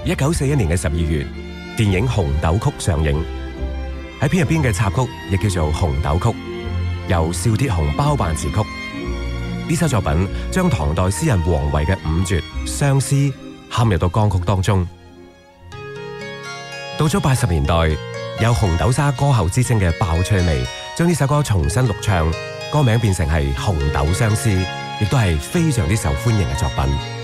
1941年嘅12月，電影《紅豆曲》上映。喺片入邊嘅插曲亦叫做《紅豆曲》，由邵鐵雄包辦詞曲。呢首作品將唐代詩人王維嘅五絕相思嵌入到歌曲當中。到咗80年代，有紅豆沙歌后之稱嘅鮑翠薇將呢首歌重新錄唱，歌名變成係《紅豆相思》，亦都係非常之受歡迎嘅作品。